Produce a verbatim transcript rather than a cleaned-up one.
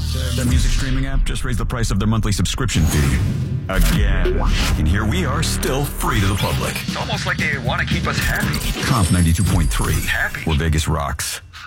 That music streaming app just raised the price of their monthly subscription fee. Again. And here we are, still free to the public. It's almost like they want to keep us happy. Comp ninety-two point three. Happy. Where Vegas rocks.